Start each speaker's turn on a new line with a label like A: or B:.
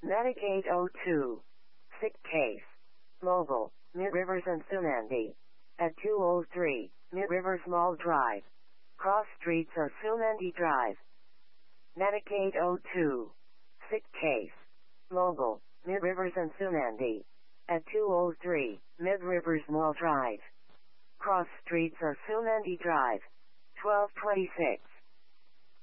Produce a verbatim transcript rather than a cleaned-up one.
A: Medicaid oh two. Sick case. Mobile, Mid Rivers and Sumandi. At two oh three, Mid Rivers Mall Drive. Cross streets are Sumandi Drive. Medicaid oh two. Sick case. Mobile, Mid Rivers and Sumandi. At two oh three, Mid Rivers Mall Drive. Cross streets are Sumandi Drive. twelve twenty-six.